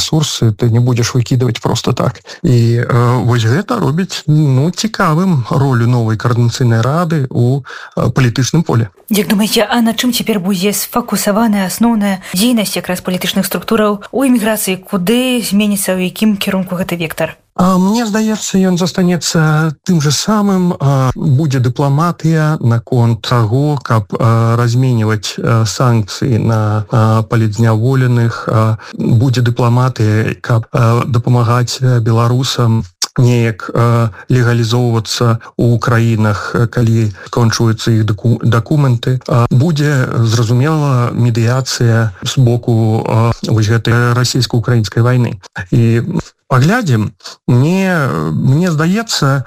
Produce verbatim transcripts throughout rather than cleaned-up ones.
ресурсы ты не будешь выкидывать просто так. І вось гэта робіць ну цікавым ролю новай координацыйнай рады у палітычным поле. Як думаеце, а на чым цяпер будзе сфокусаваная асноўная дзейнасць якраз палітычных структураў у эміграцыі, куды зменіцца, у якім кірунку гэты вектор? Мне здаецца, ён застанецца тым же самым. Будзе дыпламатыя наконт таго, каб разменьваць санкцыі на палітзняволеных. Будзе дыпламатыя, каб дапамагаць беларусам неяк легалізоўвацца ў краінах, калі скончваюцца іх дакументы. Будзе, зразумела, медыяцыя з боку вось гэтай расійска-украінскай вайны. І паглядзім, мне, мне здаецца,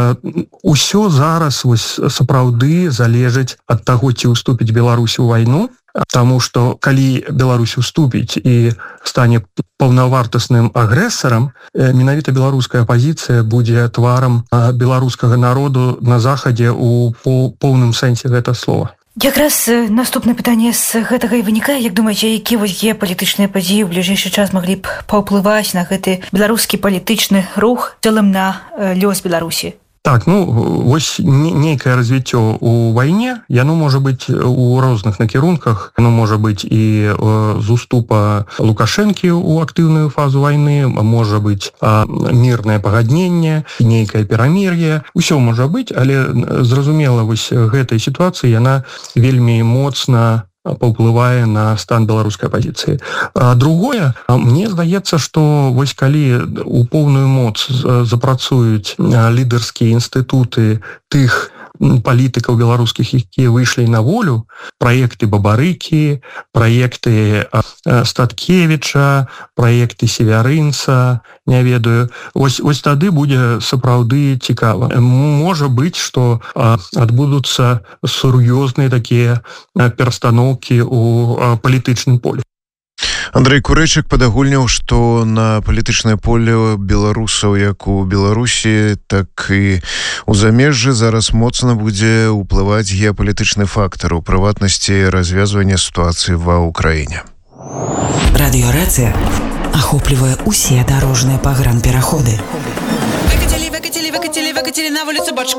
усё зараз вось сапраўды залежыць ад таго, ці ўступіць Беларусь у вайну, таму што калі Беларусь уступіць і стане паўнавартасным агрэсарам, менавіта беларуская апазіцыя будзе тварам беларускага народу на захадзе ў поўным сэнсе гэтага слова. Якраз наступнае пытанне з гэтага і вынікае. Як думаеце, які вось геапалітычныя падзеі ў бліжэйшы час маглі б паўплываць на гэты беларускі палітычны рух, в цэлым на лёс Беларусі? Так, ну, вось нейкае развіццё ў вайне, яно можа быць у розных накірунках. Яно можа быць і з уступа Лукашэнкі ў актыўную фазу вайны, можа быць мірнае пагадненне, нейкае перамір'е. Усё можа быць, але зразумела, вось гэтая сітуацыя, яна вельмі моцна паўплывае на стан беларускай апазіцыі. А другое, мне здаецца, што вось калі у поўную моц запрацуюць лідарскія інстытуты тых палітыкаў беларускіх, якія выйшлі на волю, праекты Бабарыкі, праекты Статкевіча, праекты Севярынца, не ведаю. Ось, ось тады будзе сапраўды цікава. Можа быць, што адбудуцца сур'ёзныя такія перастаноўкі ў палітычным полі. Андрэй Курэчык падагульніў, што на палітычнае поле беларусаў як у Беларусі, так і у замежжы зараз моцна будзе ўплываць геапалітычны фактар, у прыватнасці развязвання сітуацыі ва ўкраіне. Радыёрацыя ахоплівае усе дарожныя пагранпераходы. Выкацілі, выкацілі, выкацілі, выкацілі на вуліцу бочку.